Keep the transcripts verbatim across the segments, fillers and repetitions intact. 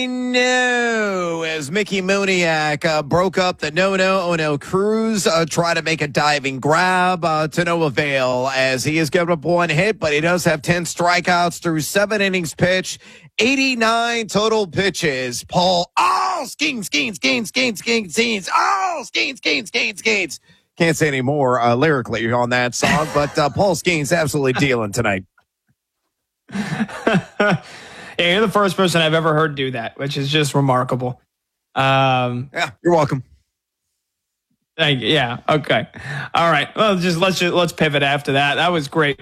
No, as Mickey Moniak uh, broke up the no-no, oh-no Cruz uh, try to make a diving grab uh, to no avail as he has given up one hit, but he does have ten strikeouts through seven innings pitched, eighty-nine total pitches. Paul, oh, Skeens, Skeens, Skeens, Skeens, Skeens, Skeens, oh, Skeens, Skeens, Skeens, Skeens. Can't say any more uh, lyrically on that song, but uh, Paul Skeens absolutely dealing tonight. Yeah, you're the first person I've ever heard do that, which is just remarkable. Um, yeah, you're welcome. Thank you. Yeah. Okay. All right. Well, just let's just let's pivot after that. That was great.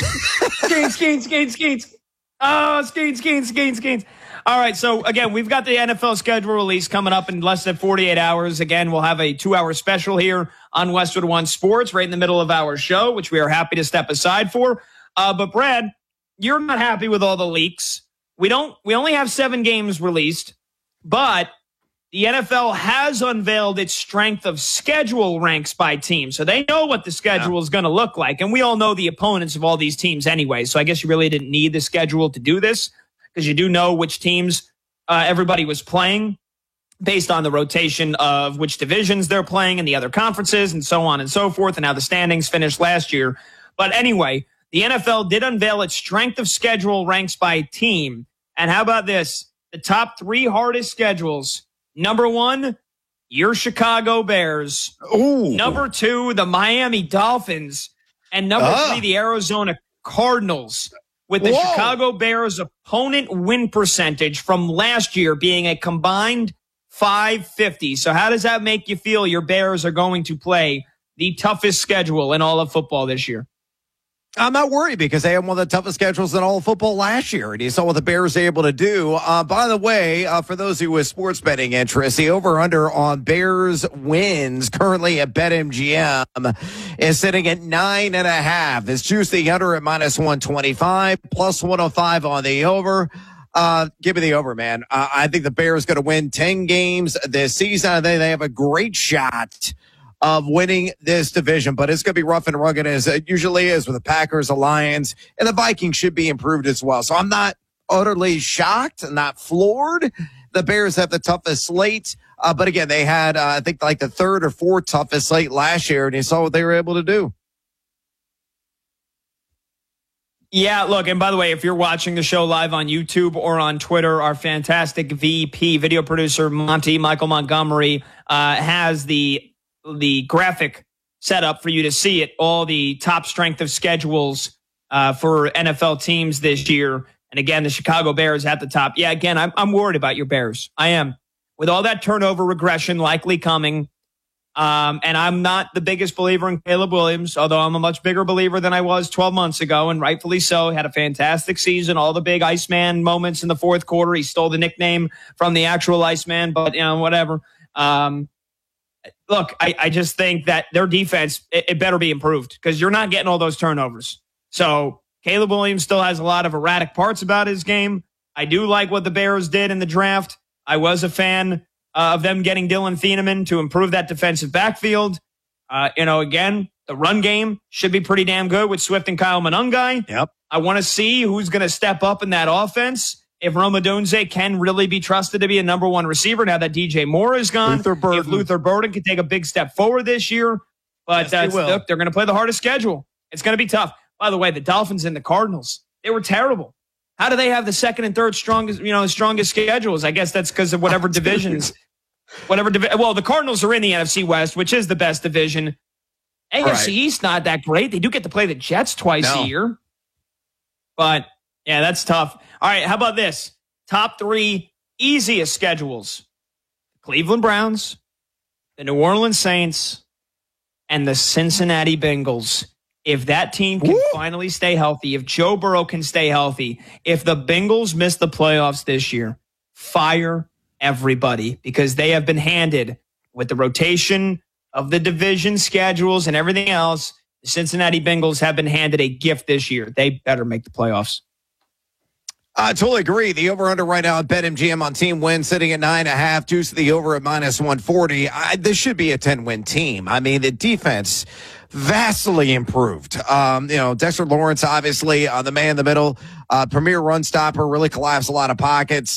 Skeens, Skeens, Skeens, Skeens. Oh, Skeens, Skeens, Skeens, Skeens. All right. So again, we've got the N F L schedule release coming up in less than forty-eight hours. Again, we'll have a two-hour special here on Westwood One Sports, right in the middle of our show, which we are happy to step aside for. Uh, but Brad, you're not happy with all the leaks. We don't. We only have seven games released, but the N F L has unveiled its strength of schedule ranks by team, so they know what the schedule yeah. is going to look like, and we all know the opponents of all these teams anyway. So I guess you really didn't need the schedule to do this because you do know which teams uh, everybody was playing based on the rotation of which divisions they're playing in the other conferences, and so on and so forth, and how the standings finished last year. But anyway, the N F L did unveil its strength of schedule ranks by team. And how about this? The top three hardest schedules. Number one, your Chicago Bears. Ooh. Number two, the Miami Dolphins. And number uh. three, the Arizona Cardinals. With the Whoa. Chicago Bears opponent win percentage from last year being a combined five fifty. So how does that make you feel your Bears are going to play the toughest schedule in all of football this year? I'm not worried because they had one of the toughest schedules in all of football last year, and you saw what the Bears were able to do. Uh, by the way, uh, for those who with sports betting interest, the over-under on Bears wins currently at BetMGM is sitting at nine and a half. It's juiced the under at minus one twenty-five, plus one oh five on the over. Uh, give me the over, man. Uh, I think the Bears going to win ten games this season. I think they have a great shot of winning this division, but it's going to be rough and rugged as it usually is with the Packers, the Lions, and the Vikings should be improved as well. So I'm not utterly shocked, not floored. The Bears have the toughest slate, uh, but again, they had, uh, I think, like the third or fourth toughest slate last year, and you saw what they were able to do. Yeah, look, and by the way, if you're watching the show live on YouTube or on Twitter, our fantastic V P, video producer, Monty, Michael Montgomery, uh, has the the graphic set up for you to see it, all the top strength of schedules uh, for N F L teams this year. And again, the Chicago Bears at the top. Yeah, again, I'm, I'm worried about your Bears. I am. With all that turnover regression likely coming, um, and I'm not the biggest believer in Caleb Williams, although I'm a much bigger believer than I was twelve months ago, and rightfully so. Had a fantastic season, all the big Iceman moments in the fourth quarter. He stole the nickname from the actual Iceman, but, you know, whatever. Um, Look, I, I just think that their defense, it, it better be improved because you're not getting all those turnovers. So Caleb Williams still has a lot of erratic parts about his game. I do like what the Bears did in the draft. I was a fan uh, of them getting Dylan Thieneman to improve that defensive backfield. Uh, you know, again, the run game should be pretty damn good with Swift and Kyle Monangai. Yep. I want to see who's going to step up in that offense. If Rome Odunze can really be trusted to be a number one receiver now that D J Moore is gone, Luther Burden. if Luther Burden can take a big step forward this year, but yes, uh, look, they're going to play the hardest schedule. It's going to be tough. By the way, the Dolphins and the Cardinals, they were terrible. How do they have the second and third strongest, you know, strongest schedules? I guess that's because of whatever divisions, whatever divi- Well, the Cardinals are in the N F C West, which is the best division. A F C right. East not that great. They do get to play the Jets twice no. a year, but yeah, that's tough. All right, how about this? Top three easiest schedules. Cleveland Browns, the New Orleans Saints, and the Cincinnati Bengals. If that team can Woo! finally stay healthy, if Joe Burrow can stay healthy, if the Bengals miss the playoffs this year, fire everybody because they have been handed with the rotation of the division schedules and everything else. The Cincinnati Bengals have been handed a gift this year. They better make the playoffs. I totally agree. The over-under right now at BetMGM on team win sitting at nine and a half. Juice the over at minus one forty. I, this should be a ten-win team. I mean, the defense vastly improved. Um, you know, Dexter Lawrence, obviously, uh, the man in the middle, uh, premier run stopper, really collapsed a lot of pockets.